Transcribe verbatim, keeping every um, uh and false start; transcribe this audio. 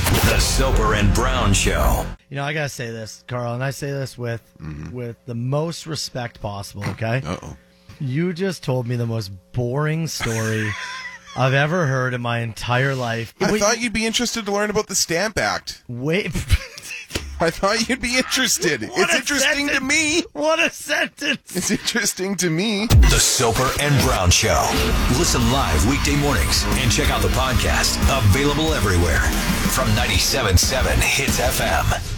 The Soper and Brown Show. You know, I gotta say this, Carl, and I say this with mm-hmm. with the most respect possible, okay? Uh-oh. You just told me the most boring story I've ever heard in my entire life. I Wait, thought you'd be interested to learn about the Stamp Act. Wait. I thought you'd be interested. What it's a interesting sentence. to me. What a sentence. It's interesting to me. The Soper and Brown Show. Listen live weekday mornings and check out the podcast. Available everywhere from ninety-seven point seven Hits F M.